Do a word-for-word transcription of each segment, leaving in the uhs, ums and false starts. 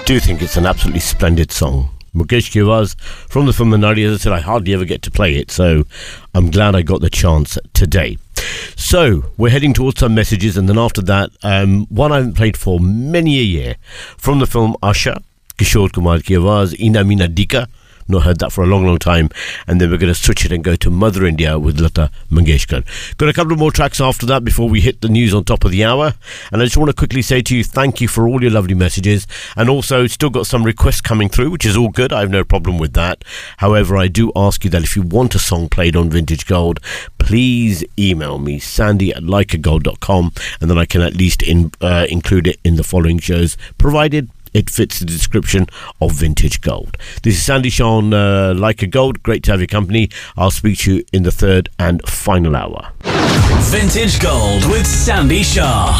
do think it's an absolutely splendid song. Mukesh ki awaaz from the film Minari. As I said, I hardly ever get to play it, so I'm glad I got the chance today. So we're heading towards some messages, and then after that, um, one I haven't played for many a year, from the film Asha, Kishore Kumar ki awaaz, Ina Meena Dika. Not heard that for a long, long time. And then we're going to switch it and go to Mother India with Lata Mangeshkar. Got a couple of more tracks after that before we hit the news on top of the hour. And I just want to quickly say to you, thank you for all your lovely messages. And also, still got some requests coming through, which is all good. I have no problem with that. However, I do ask you that if you want a song played on Vintage Gold, please email me, sandy at leica gold dot com, and then I can at least in, uh, include it in the following shows, provided it fits the description of Vintage Gold. This is Sandy Shaw on uh, Leica Gold. Great to have your company. I'll speak to you in the third and final hour. Vintage Gold with Sandy Shaw.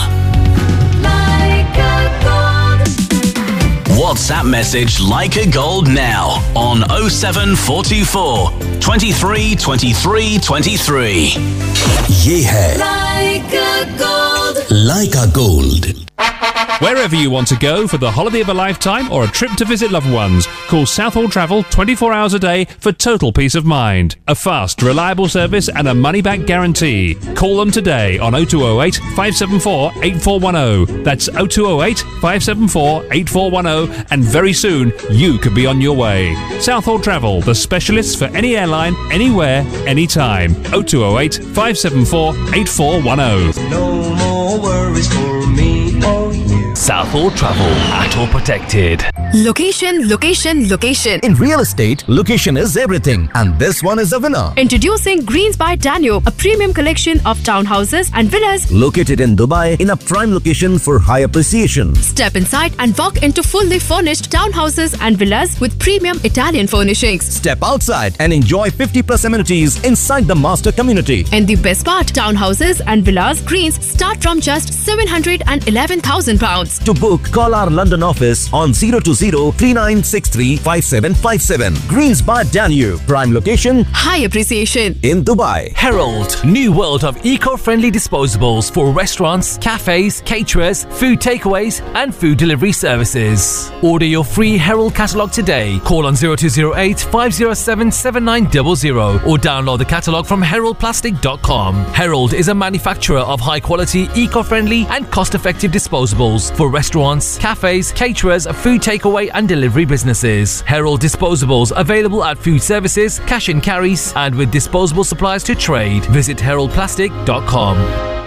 Leica Gold. WhatsApp message Leica Gold now on oh seven four two four, twenty-three, twenty-three, twenty-three. Ye hai Leica Gold. Leica Gold. Wherever you want to go for the holiday of a lifetime or a trip to visit loved ones, call Southall Travel twenty-four hours a day for total peace of mind. A fast, reliable service and a money-back guarantee. Call them today on oh two oh eight, five seven four, eight four one oh. That's oh two oh eight, five seven four, eight four one oh, and very soon you could be on your way. Southall Travel, the specialists for any airline, anywhere, anytime. oh two oh eight, five seven four, eight four one oh. No more worries for me or you. Southall Travel, at all protected. Location, location, location. In real estate, location is everything, and this one is a winner. Introducing Greens by Danube, a premium collection of townhouses and villas located in Dubai in a prime location for high appreciation. Step inside and walk into fully furnished townhouses and villas with premium Italian furnishings. Step outside and enjoy fifty plus amenities inside the master community. And the best part, townhouses and villas Greens start from just seven hundred eleven thousand pounds. To book, call our London office on zero two zero, three nine six three, five seven five seven. Greens by Danube, prime location, high appreciation in Dubai. Herald, new world of eco-friendly disposables for restaurants, cafes, caterers, food takeaways and food delivery services. Order your free Herald catalogue today. Call on zero two zero eight, five zero seven, seven nine zero zero or download the catalogue from herald plastic dot com. Herald is a manufacturer of high-quality, eco-friendly and cost-effective disposables for restaurants, cafes, caterers, food takeaway and delivery businesses. Herald disposables available at food services, cash and carries and with disposable supplies to trade. Visit herald plastic dot com.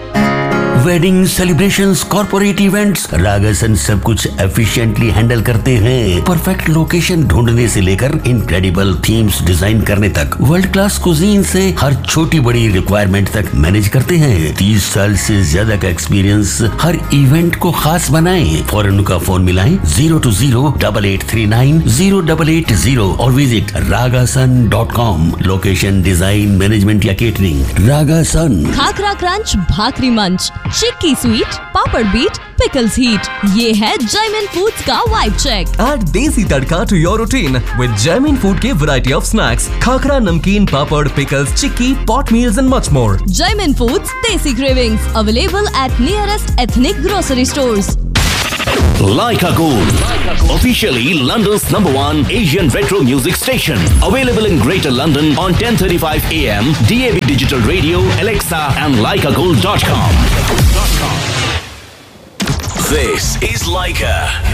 Wedding celebrations, corporate events, रागासन सब कुछ efficiently handle करते हैं। Perfect location ढूंढने से लेकर incredible themes design करने तक, world class cuisine से हर छोटी बड़ी रिक्वायरमेंट तक मैनेज करते हैं। तीस साल से ज्यादा का एक्सपीरियंस हर इवेंट को खास बनाएं। फौरन उनका फोन मिलाएं zero to zero double eight three nine zero double eight zero और visit रागासन dot com. Location, design, management या केटरिंग, रागासन। खाकरा क्रंच, भाकरी मंच, चिक्की स्वीट, पापड़ बीट, pickles heat. ये है Jaimin Foods का vibe check. Add desi tadka to your routine with Jaimin Food के variety of snacks, khakra, namkeen, papad, pickles, chikki, pot meals and much more. Jaimin Foods Desi Cravings, available at nearest ethnic grocery stores. Leica Gold, officially London's number one Asian retro music station. Available in Greater London on ten thirty-five A M, D A B Digital Radio, Alexa and leica gold dot com. This is Leica.